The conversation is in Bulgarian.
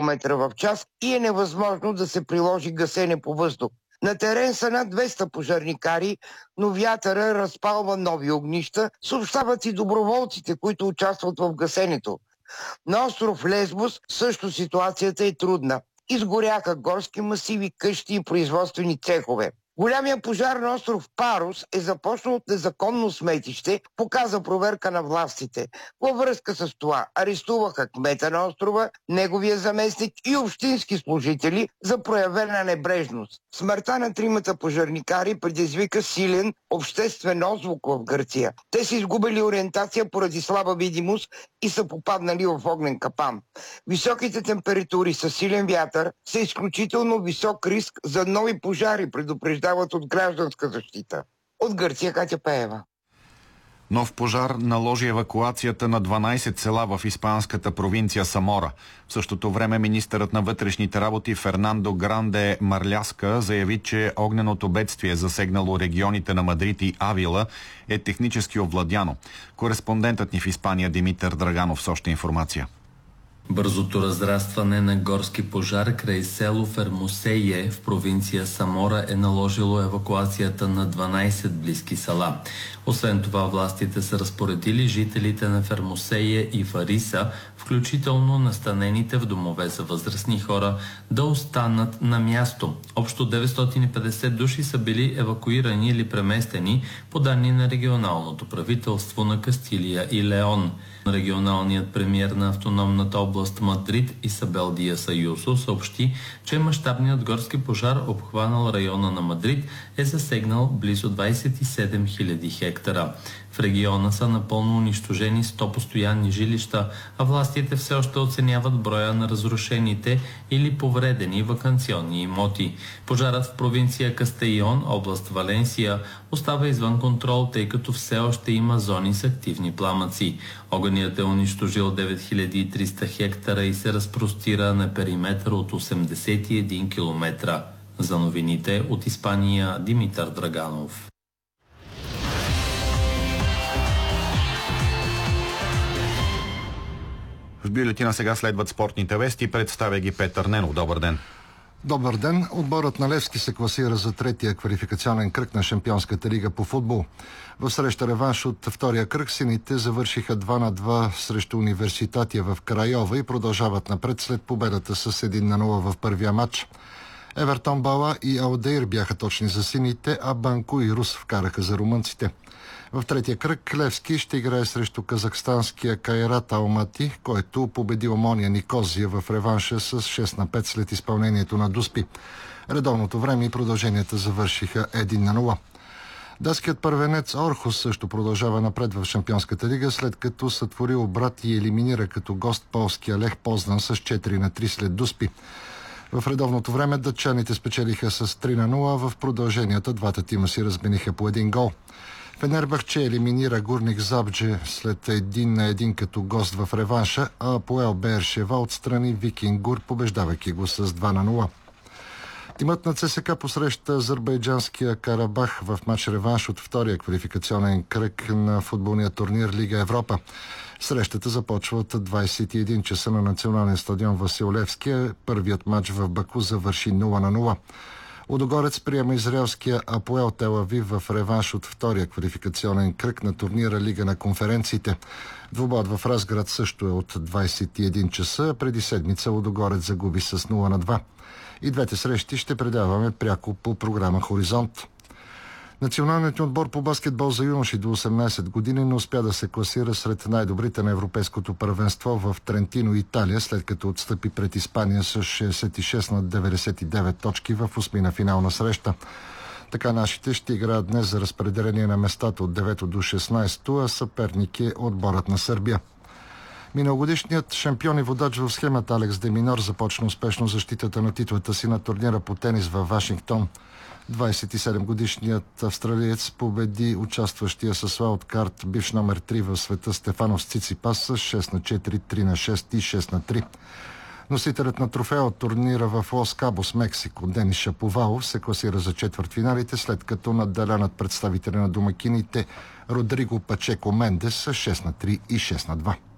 км в час и е невъзможно да се приложи гасене по въздух. На терен са над 200 пожарникари, но вятъра разпалва нови огнища, съобщават и доброволците, които участват в гасенето. На остров Лесбос също ситуацията е трудна. Изгоряха горски масиви, къщи и производствени цехове. Голямия пожар на остров Парус е започнал от незаконно сметище, показа проверка на властите. Във връзка с това арестуваха кмета на острова, неговия заместник и общински служители за проявена небрежност. Смъртта на тримата пожарникари предизвика силен обществен отзвук в Гърция. Те са изгубили ориентация поради слаба видимост и са попаднали в огнен капан. Високите температури със силен вятър са изключително висок риск за нови пожари, предупреждават от гражданска защита. От Гърция Катя Пеева. Нов пожар наложи евакуацията на 12 села в испанската провинция Самора. В същото време министърът на вътрешните работи Фернандо Гранде Марляска заяви, че огненото бедствие, засегнало регионите на Мадрид и Авила, е технически овладяно. Кореспондентът ни в Испания Димитър Драганов с още информация. Бързото разрастване на горски пожар край село Фермосее в провинция Самора е наложило евакуацията на 12 близки села. Освен това, властите са разпоредили жителите на Фермосее и Фариса, включително настанените в домове за възрастни хора, да останат на място. Общо 950 души са били евакуирани или преместени по данни на регионалното правителство на Кастилия и Леон. Регионалният премиер на автономната област Мадрид Исабел Диас Аюсо съобщи, че мащабният горски пожар, обхванал района на Мадрид, е засегнал близо 27 000 хектара. В региона са напълно унищожени 100 постоянни жилища, а властите все още оценяват броя на разрушените или повредени ваканционни имоти. Пожарът в провинция Кастейон, област Валенсия, остава извън контрол, тъй като все още има зони с активни пламъци. Огънят е унищожил 9300 хектара и се разпростира на периметър от 81 км. За новините от Испания Димитър Драганов. В бюлетина сега следват спортните вести. Представя ги Петър Ненов. Добър ден. Добър ден. Отборът на Левски се класира за третия квалификационен кръг на Шампионската лига по футбол. В среща реванш от втория кръг сините завършиха 2-2 срещу Университатия в Крайова и продължават напред след победата с 1-0 в първия матч. Евертон Бала и Алдеир бяха точни за сините, а Банко и Рус вкараха за румънците. В третия кръг Левски ще играе срещу казахстанския Кайрат Алмати, който победи Омония Никозия в реванша с 6-5 след изпълнението на Дуспи. Редовното време и продълженията завършиха 1-0. Датският първенец Орхус също продължава напред в Шампионската лига, след като сътвори обрат и елиминира като гост полския Лех Позnan с 4-3 след Дуспи. В редовното време датчаните спечелиха с 3-0, в продълженията двата тима си размениха по един гол. Фенербахче елиминира Гурник Забдже след 1-1 като гост в реванша, а Апоел Бершева отстрани Викингур, побеждавайки го с 2-0. Тимът на ЦСКА посреща азербайджанския Карабах в матч реванш от втория квалификационен кръг на футболния турнир Лига Европа. Срещата започва от 21 часа на националния стадион Васил Левски. Първият матч в Баку завърши 0-0. Лудогорец приема израелския Апоел Тел Авив в реванш от втория квалификационен кръг на турнира Лига на конференциите. Двубоят в Разград също е от 21 часа. Преди седмица Лудогорец загуби с 0-2. И двете срещи ще предаваме пряко по програма Хоризонт. Националният отбор по баскетбол за юноши до 18 години не успя да се класира сред най-добрите на европейското първенство в Трентино, Италия, след като отстъпи пред Испания с 66-99 точки в осмина финална среща. Така нашите ще играят днес за разпределение на местата от 9 до 16, а съперник е отборът на Сърбия. Миналогодишният шампион и водач в схемата Алекс Деминор започна успешно защитата на титлата си на турнира по тенис във Вашингтон. 27-годишният австралиец победи участващия с уайлдкарт бивш номер 3 в света Стефанос Циципас с 6-4, 3-6 и 6-3. Носителят на трофея от турнира в Лос Кабос, Мексико, Денис Шаповалов се класира за четвъртфиналите, след като наддаля над представителя на домакините Родриго Пачеко Мендес с 6-3 и 6-2.